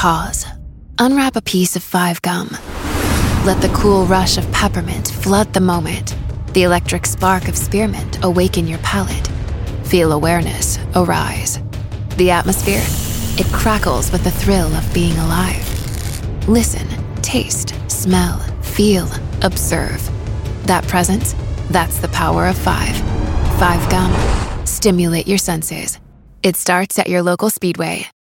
Pause. Unwrap a piece of 5 gum. Let the cool rush of peppermint flood the moment. The electric spark of spearmint awaken your palate. Feel awareness arise. The atmosphere, it crackles with the thrill of being alive. Listen, taste, smell, feel, observe. That presence, that's the power of 5. 5 gum. Stimulate your senses. It starts at your local Speedway.